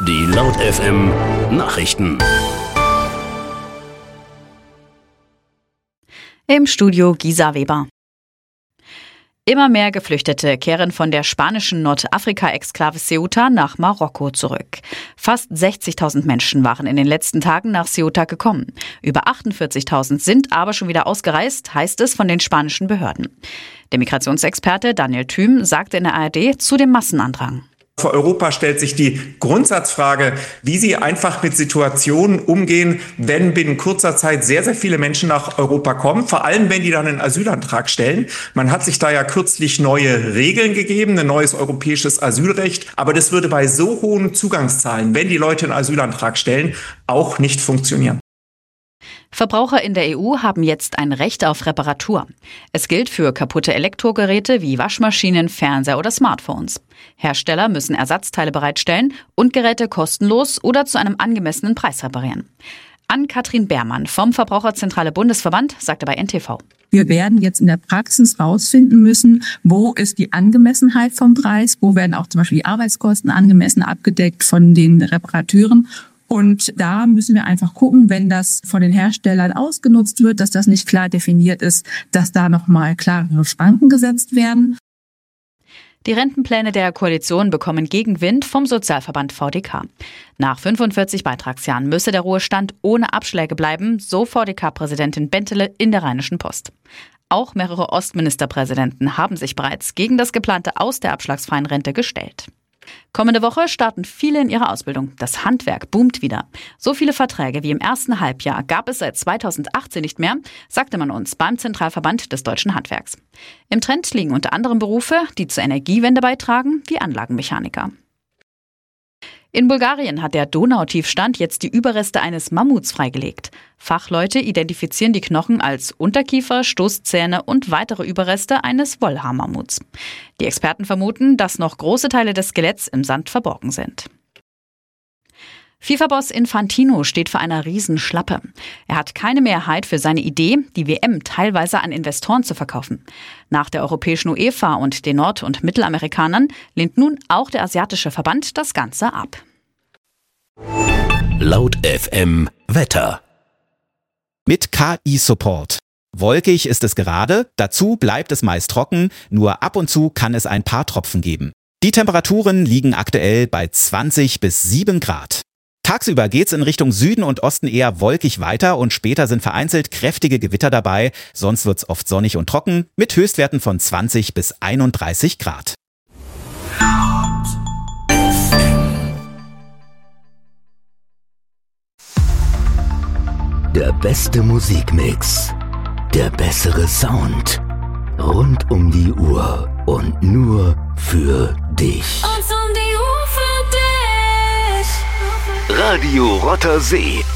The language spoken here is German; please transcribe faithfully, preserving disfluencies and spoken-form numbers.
Die Laut F M Nachrichten. Im Studio Gisa Weber. Immer mehr Geflüchtete kehren von der spanischen Nordafrika-Exklave Ceuta nach Marokko zurück. Fast sechzigtausend Menschen waren in den letzten Tagen nach Ceuta gekommen. Über achtundvierzigtausend sind aber schon wieder ausgereist, heißt es von den spanischen Behörden. Der Migrationsexperte Daniel Thüm sagte in der A R D zu dem Massenandrang. Für Europa stellt sich die Grundsatzfrage, wie sie einfach mit Situationen umgehen, wenn binnen kurzer Zeit sehr, sehr viele Menschen nach Europa kommen, vor allem wenn die dann einen Asylantrag stellen. Man hat sich da ja kürzlich neue Regeln gegeben, ein neues europäisches Asylrecht, aber das würde bei so hohen Zugangszahlen, wenn die Leute einen Asylantrag stellen, auch nicht funktionieren. Verbraucher in der E U haben jetzt ein Recht auf Reparatur. Es gilt für kaputte Elektrogeräte wie Waschmaschinen, Fernseher oder Smartphones. Hersteller müssen Ersatzteile bereitstellen und Geräte kostenlos oder zu einem angemessenen Preis reparieren. Ann-Kathrin Beermann vom Verbraucherzentrale Bundesverband sagte bei N T V. Wir werden jetzt in der Praxis rausfinden müssen, wo ist die Angemessenheit vom Preis, wo werden auch zum Beispiel die Arbeitskosten angemessen abgedeckt von den Reparateuren. Und da müssen wir einfach gucken, wenn das von den Herstellern ausgenutzt wird, dass das nicht klar definiert ist, dass da nochmal klarere Schranken gesetzt werden. Die Rentenpläne der Koalition bekommen Gegenwind vom Sozialverband V D K. Nach fünfundvierzig Beitragsjahren müsse der Ruhestand ohne Abschläge bleiben, so V D K-Präsidentin Bentele in der Rheinischen Post. Auch mehrere Ostministerpräsidenten haben sich bereits gegen das geplante Aus der abschlagsfreien Rente gestellt. Kommende Woche starten viele in ihrer Ausbildung. Das Handwerk boomt wieder. So viele Verträge wie im ersten Halbjahr gab es seit zweitausendachtzehn nicht mehr, sagte man uns beim Zentralverband des deutschen Handwerks. Im Trend liegen unter anderem Berufe, die zur Energiewende beitragen, wie Anlagenmechaniker. In Bulgarien hat der Donautiefstand jetzt die Überreste eines Mammuts freigelegt. Fachleute identifizieren die Knochen als Unterkiefer, Stoßzähne und weitere Überreste eines Wollhaarmammuts. Die Experten vermuten, dass noch große Teile des Skeletts im Sand verborgen sind. FIFA-Boss Infantino steht vor einer Riesenschlappe. Er hat keine Mehrheit für seine Idee, die W M teilweise an Investoren zu verkaufen. Nach der europäischen UEFA und den Nord- und Mittelamerikanern lehnt nun auch der asiatische Verband das Ganze ab. Laut F M Wetter. Mit K I-Support. Wolkig ist es gerade, dazu bleibt es meist trocken, nur ab und zu kann es ein paar Tropfen geben. Die Temperaturen liegen aktuell bei zwanzig bis sieben Grad. Tagsüber geht's in Richtung Süden und Osten eher wolkig weiter und später sind vereinzelt kräftige Gewitter dabei, sonst wird's oft sonnig und trocken mit Höchstwerten von zwanzig bis einunddreißig Grad. Der beste Musikmix, der bessere Sound, rund um die Uhr und nur für dich. Und um die Uhr für dich. Radio Rotter See.